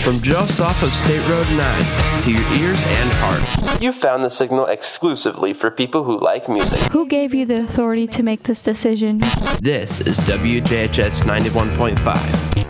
From just off of State Road 9 to your ears and heart. You found the signal exclusively for people who like music. Who gave you the authority to make this decision? This is WJHS 91.5.